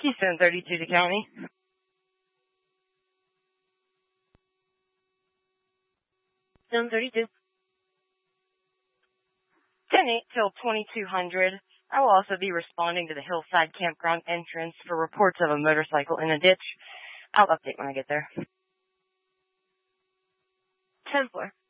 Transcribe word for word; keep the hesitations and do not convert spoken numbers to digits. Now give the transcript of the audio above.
Keystone thirty-two to county. Stone thirty-two. ten eight till twenty-two hundred. I will also be responding to the Hillside Campground entrance for reports of a motorcycle in a ditch. I'll update when I get there. ten four.